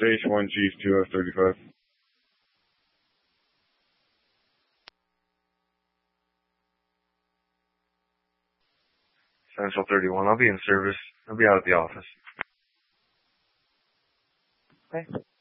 Station 1 Chief 2F35. Central 31. I'll be in service. I'll be out at the office. Okay.